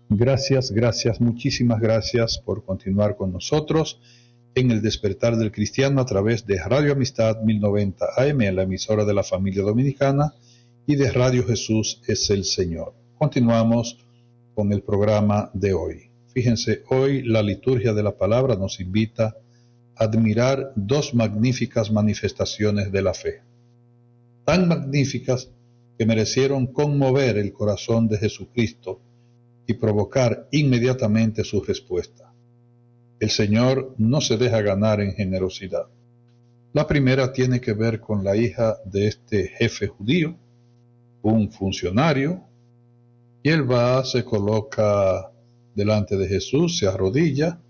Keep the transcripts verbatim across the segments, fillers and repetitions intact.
Gracias, gracias, muchísimas gracias por continuar con nosotros en el Despertar del Cristiano a través de Radio Amistad mil noventa A M, la emisora de la familia dominicana, y de Radio Jesús es el Señor. Continuamos con el programa de hoy. Fíjense, hoy la liturgia de la palabra nos invita a admirar dos magníficas manifestaciones de la fe, tan magníficas que merecieron conmover el corazón de Jesucristo y provocar inmediatamente su respuesta. El Señor no se deja ganar en generosidad. La primera tiene que ver con la hija de este jefe judío, un funcionario, y él va, se coloca delante de Jesús, se arrodilla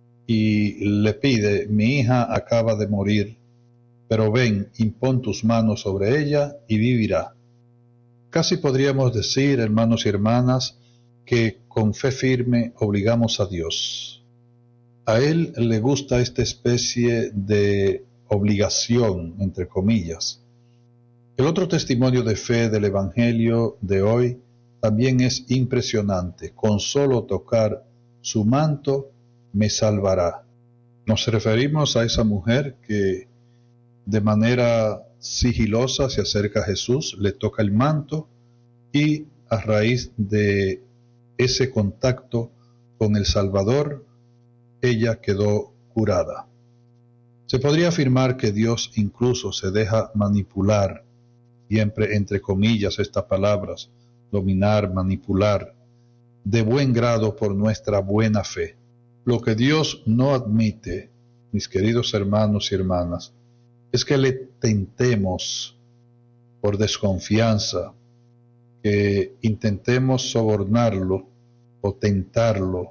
y le pide: mi hija acaba de morir, pero ven, impón tus manos sobre ella y vivirá. Casi podríamos decir, hermanos y hermanas, que con fe firme obligamos a Dios. A Él le gusta esta especie de obligación, entre comillas. El otro testimonio de fe del Evangelio de hoy también es impresionante. Con solo tocar su manto me salvará. Nos referimos a esa mujer que de manera sigilosa se acerca a Jesús, le toca el manto y a raíz de ese contacto con el Salvador, ella quedó curada. Se podría afirmar que Dios incluso se deja manipular, siempre entre comillas estas palabras, dominar, manipular, de buen grado por nuestra buena fe. Lo que Dios no admite, mis queridos hermanos y hermanas, es que le tentemos por desconfianza, que intentemos sobornarlo o tentarlo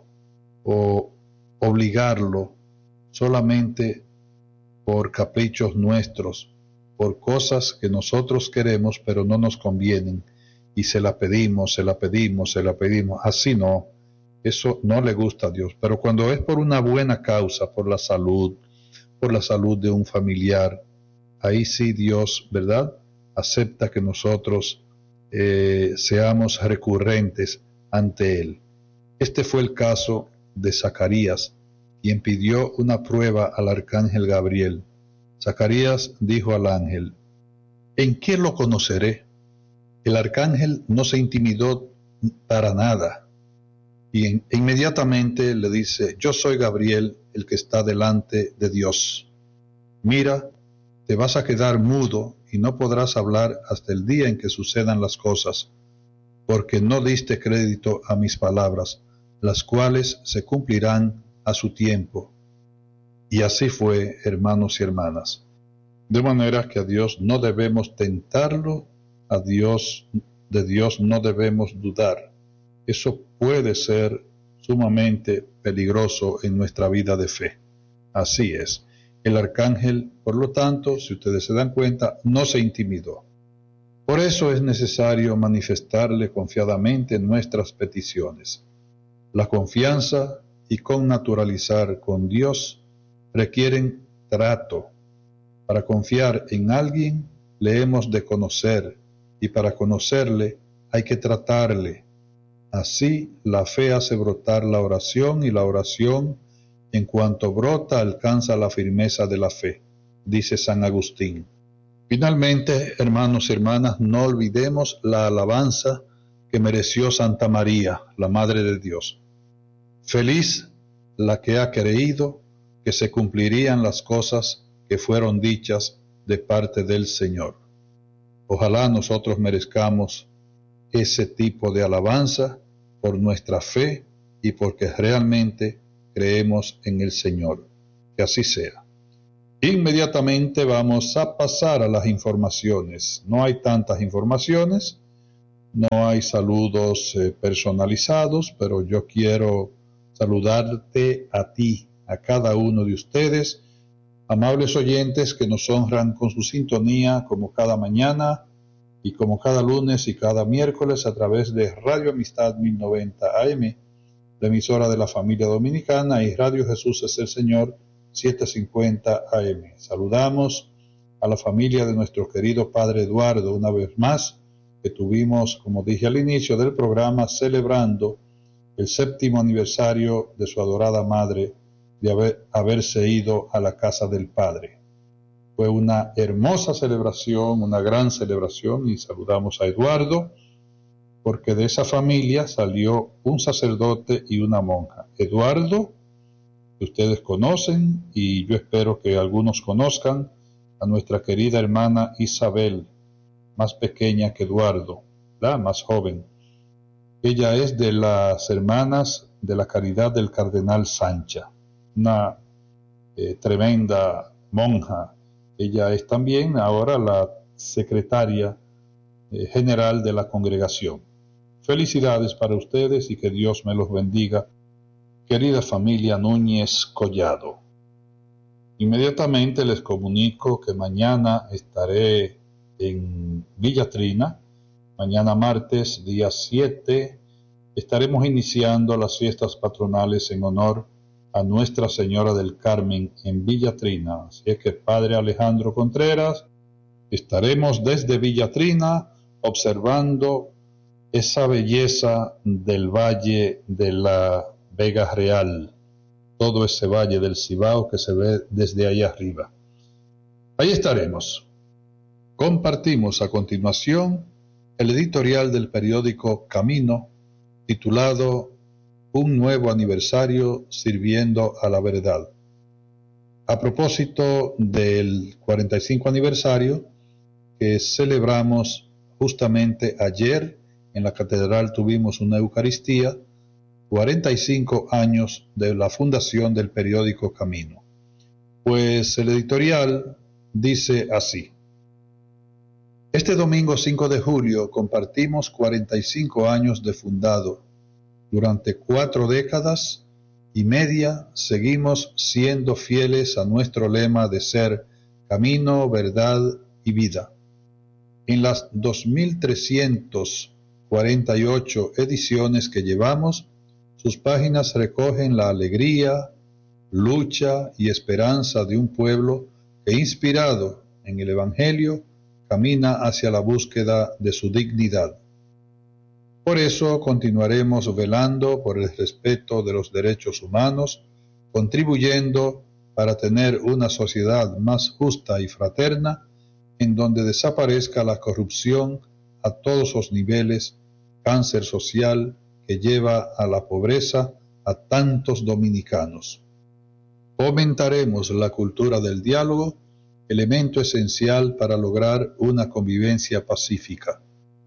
o obligarlo solamente por caprichos nuestros, por cosas que nosotros queremos pero no nos convienen, y se la pedimos, se la pedimos, se la pedimos. Así no, eso no le gusta a Dios. Pero cuando es por una buena causa, por la salud, por la salud de un familiar, ahí sí Dios, ¿verdad?, acepta que nosotros eh, seamos recurrentes ante Él. Este fue el caso de Zacarías, quien pidió una prueba al arcángel Gabriel. Zacarías dijo al ángel: ¿en qué lo conoceré? El arcángel no se intimidó para nada y en, inmediatamente le dice: yo soy Gabriel, el que está delante de Dios. Mira, te vas a quedar mudo y no podrás hablar hasta el día en que sucedan las cosas, porque no diste crédito a mis palabras, las cuales se cumplirán a su tiempo. Y así fue, hermanos y hermanas. De manera que a Dios no debemos tentarlo, a Dios, de Dios no debemos dudar. Eso puede ser sumamente peligroso en nuestra vida de fe. Así es. El arcángel, por lo tanto, si ustedes se dan cuenta, no se intimidó. Por eso es necesario manifestarle confiadamente nuestras peticiones. La confianza y connaturalizar con Dios requieren trato. Para confiar en alguien le hemos de conocer, y para conocerle hay que tratarle. Así la fe hace brotar la oración, y la oración, en cuanto brota, alcanza la firmeza de la fe, dice San Agustín. Finalmente, hermanos y hermanas, no olvidemos la alabanza que mereció Santa María, la Madre de Dios. Feliz la que ha creído que se cumplirían las cosas que fueron dichas de parte del Señor. Ojalá nosotros merezcamos ese tipo de alabanza por nuestra fe y porque realmente creemos en el Señor. Que así sea. Inmediatamente vamos a pasar a las informaciones. No hay tantas informaciones, no hay saludos eh, personalizados, pero yo quiero saludarte a ti, a cada uno de ustedes, amables oyentes que nos honran con su sintonía como cada mañana y como cada lunes y cada miércoles a través de Radio Amistad mil noventa A M, la emisora de la familia dominicana, y Radio Jesús es el Señor setecientos cincuenta A M. Saludamos a la familia de nuestro querido Padre Eduardo una vez más, que tuvimos, como dije al inicio del programa, celebrando el séptimo aniversario de su adorada madre de haber, haberse ido a la casa del Padre. Fue una hermosa celebración, una gran celebración, y saludamos a Eduardo, porque de esa familia salió un sacerdote y una monja. Eduardo, que ustedes conocen, y yo espero que algunos conozcan, a nuestra querida hermana Isabel, más pequeña que Eduardo, la más joven. Ella es de las hermanas de la Caridad del Cardenal Sancha, una eh, tremenda monja. Ella es también ahora la secretaria eh, general de la congregación. Felicidades para ustedes y que Dios me los bendiga, querida familia Núñez Collado. Inmediatamente les comunico que mañana estaré en Villa Trina. Mañana martes, día siete, estaremos iniciando las fiestas patronales en honor a Nuestra Señora del Carmen en Villa Trina. Así es que, Padre Alejandro Contreras, estaremos desde Villa Trina observando esa belleza del Valle de la Vega Real, todo ese valle del Cibao que se ve desde ahí arriba. Ahí estaremos. Compartimos a continuación el editorial del periódico Camino, titulado Un nuevo aniversario sirviendo a la verdad. A propósito del cuarenta y cinco aniversario que celebramos justamente ayer, en la catedral tuvimos una Eucaristía, cuarenta y cinco años de la fundación del periódico Camino. Pues el editorial dice así: este domingo cinco de julio compartimos cuarenta y cinco años de fundado. Durante cuatro décadas y media seguimos siendo fieles a nuestro lema de ser camino, verdad y vida. En las dos mil trescientas cuarenta y ocho ediciones que llevamos, sus páginas recogen la alegría, lucha y esperanza de un pueblo que, inspirado en el Evangelio, camina hacia la búsqueda de su dignidad. Por eso continuaremos velando por el respeto de los derechos humanos, contribuyendo para tener una sociedad más justa y fraterna, en donde desaparezca la corrupción a todos los niveles, cáncer social que lleva a la pobreza a tantos dominicanos. Fomentaremos la cultura del diálogo, elemento esencial para lograr una convivencia pacífica,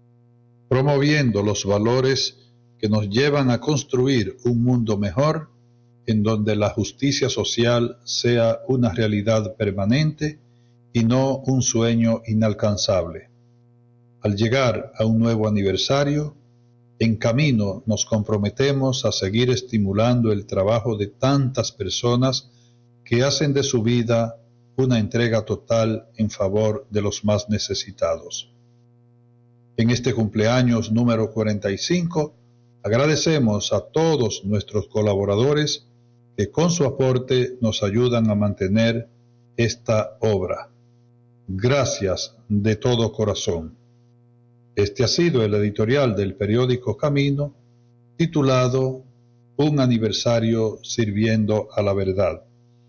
promoviendo los valores que nos llevan a construir un mundo mejor, en donde la justicia social sea una realidad permanente y no un sueño inalcanzable. Al llegar a un nuevo aniversario, en Camino nos comprometemos a seguir estimulando el trabajo de tantas personas que hacen de su vida una entrega total en favor de los más necesitados. En este cumpleaños número cuarenta y cinco, agradecemos a todos nuestros colaboradores que con su aporte nos ayudan a mantener esta obra. Gracias de todo corazón. Este ha sido el editorial del periódico Camino, titulado Un aniversario sirviendo a la verdad.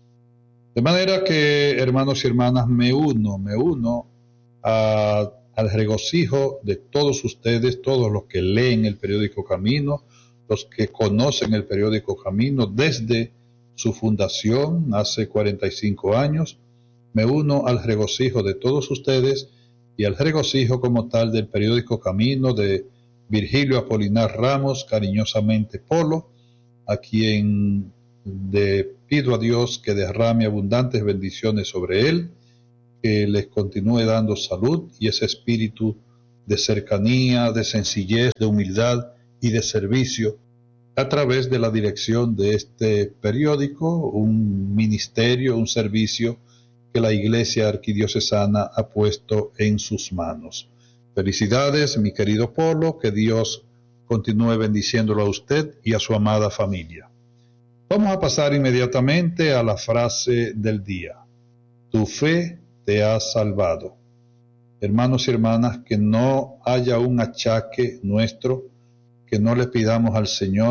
De manera que, hermanos y hermanas, me uno, me uno a, al regocijo de todos ustedes, todos los que leen el periódico Camino, los que conocen el periódico Camino desde su fundación hace cuarenta y cinco años. Me uno al regocijo de todos ustedes y al regocijo como tal del periódico Camino de Virgilio Apolinar Ramos, cariñosamente Polo, a quien le pido a Dios que derrame abundantes bendiciones sobre él, que les continúe dando salud y ese espíritu de cercanía, de sencillez, de humildad y de servicio a través de la dirección de este periódico, un ministerio, un servicio que la Iglesia Arquidiocesana ha puesto en sus manos. Felicidades, mi querido Polo, que Dios continúe bendiciéndolo a usted y a su amada familia. Vamos a pasar inmediatamente a la frase del día. Tu fe te ha salvado. Hermanos y hermanas, que no haya un achaque nuestro, que no le pidamos al Señor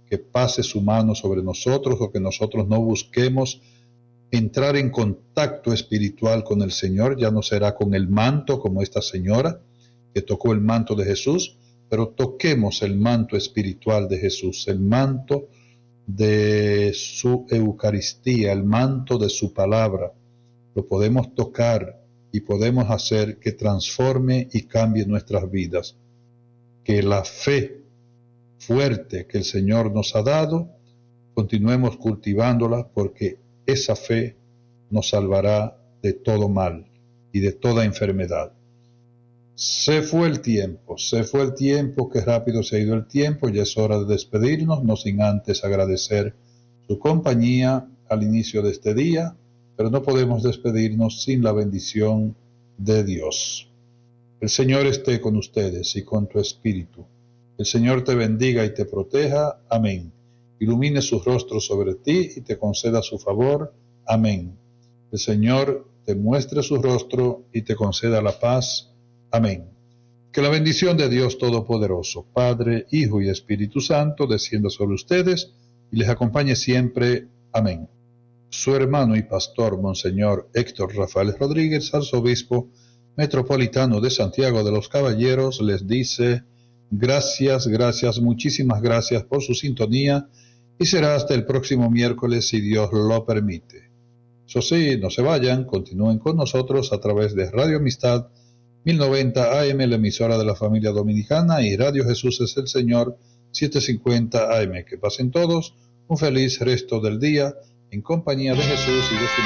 que pase su mano sobre nosotros o que nosotros no busquemos entrar en contacto espiritual con el Señor. Ya no será con el manto como esta señora que tocó el manto de Jesús, pero toquemos el manto espiritual de Jesús, el manto de su Eucaristía, el manto de su palabra. Lo podemos tocar y podemos hacer que transforme y cambie nuestras vidas. Que la fe fuerte que el Señor nos ha dado, continuemos cultivándola, porque esa fe nos salvará de todo mal y de toda enfermedad. Se fue el tiempo, se fue el tiempo, qué rápido se ha ido el tiempo, ya es hora de despedirnos, no sin antes agradecer su compañía al inicio de este día, pero no podemos despedirnos sin la bendición de Dios. El Señor esté con ustedes y con tu espíritu. El Señor te bendiga y te proteja. Amén. Ilumine su rostro sobre ti y te conceda su favor. Amén. El Señor te muestre su rostro y te conceda la paz. Amén. Que la bendición de Dios Todopoderoso, Padre, Hijo y Espíritu Santo, descienda sobre ustedes y les acompañe siempre. Amén. Su hermano y pastor, Monseñor Héctor Rafael Rodríguez, arzobispo metropolitano de Santiago de los Caballeros, les dice gracias, gracias, muchísimas gracias por su sintonía y será hasta el próximo miércoles si Dios lo permite. Eso sí, no se vayan, continúen con nosotros a través de Radio Amistad mil noventa A M, la emisora de la familia dominicana, y Radio Jesús es el Señor setecientos cincuenta A M. Que pasen todos un feliz resto del día en compañía de Jesús y de su